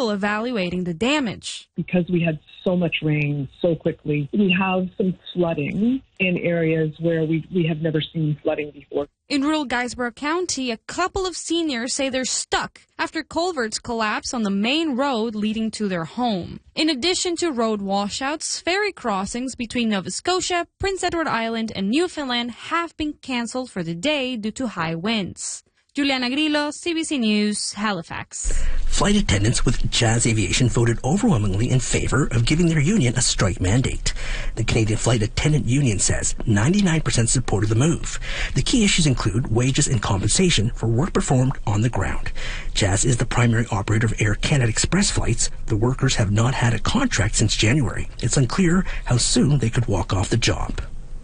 still evaluating the damage. Because we had so much rain so quickly, we have some flooding in areas where we have never seen flooding before. In rural Guysborough County, a couple of seniors say they're stuck after culverts collapse on the main road leading to their home. In addition to road washouts, ferry crossings between Nova Scotia, Prince Edward Island, and Newfoundland have been canceled for the day due to high winds. Juliana Grillo, CBC News, Halifax. Flight attendants with Jazz Aviation voted overwhelmingly in favor of giving their union a strike mandate. The Canadian Flight Attendant Union says 99% supported the move. The key issues include wages and compensation for work performed on the ground. Jazz is the primary operator of Air Canada Express flights. The workers have not had a contract since January. It's unclear how soon they could walk off the job.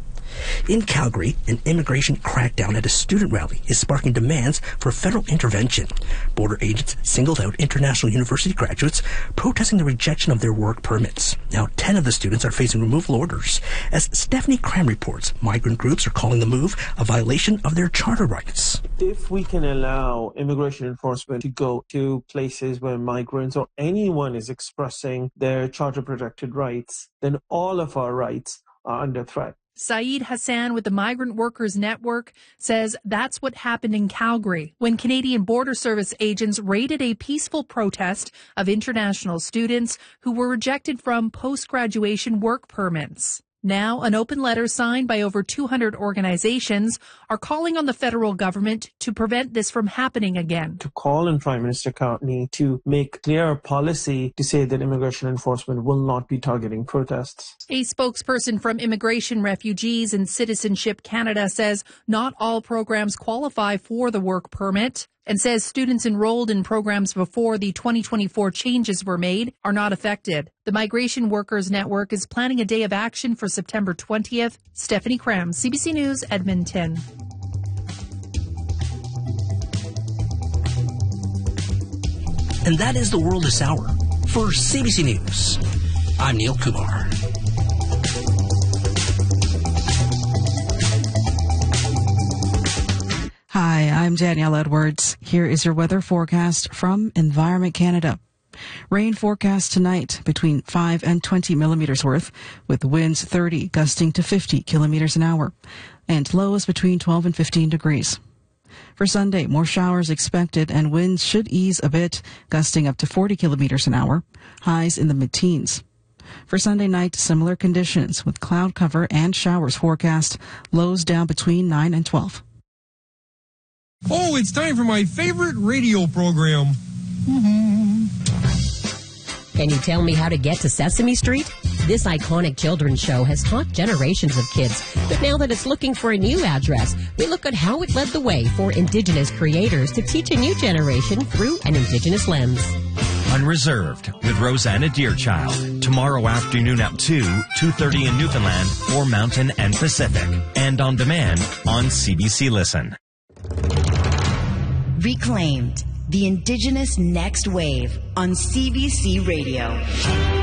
In Calgary, an immigration crackdown at a student rally is sparking demands for federal intervention. Border agents singled out international university graduates protesting the rejection of their work permits. Now, 10 of the students are facing removal orders. As Stephanie Cram reports, migrant groups are calling the move a violation of their charter rights. If we can allow immigration enforcement to go to places where migrants or anyone is expressing their charter-protected rights, then all of our rights are under threat. Saeed Hassan with the Migrant Workers Network says that's what happened in Calgary when Canadian Border Service agents raided a peaceful protest of international students who were rejected from post-graduation work permits. Now, an open letter signed by over 200 organizations are calling on the federal government to prevent this from happening again. To call on Prime Minister Carney to make clear policy to say that immigration enforcement will not be targeting protests. A spokesperson from Immigration, Refugees and Citizenship Canada says not all programs qualify for the work permit, and says students enrolled in programs before the 2024 changes were made are not affected. The Migration Workers Network is planning a day of action for September 20th. Stephanie Cram, CBC News, Edmonton. And that is the world this hour. For CBC News, I'm Neil Kumar. Hi, I'm Danielle Edwards. Here is your weather forecast from Environment Canada. Rain forecast tonight between 5 and 20 millimeters worth, with winds 30 gusting to 50 kilometers an hour, and lows between 12 and 15 degrees. For Sunday, more showers expected and winds should ease a bit, gusting up to 40 kilometers an hour, highs in the mid-teens. For Sunday night, similar conditions with cloud cover and showers forecast, lows down between 9 and 12. Oh, it's time for my favorite radio program. Can you tell me how to get to Sesame Street? This iconic children's show has taught generations of kids, but now that it's looking for a new address, we look at how it led the way for Indigenous creators to teach a new generation through an Indigenous lens. Unreserved with Rosanna Deerchild. Tomorrow afternoon at 2:30 in Newfoundland for Mountain and Pacific. And on demand on CBC Listen. Reclaimed, the Indigenous Next Wave on CBC Radio.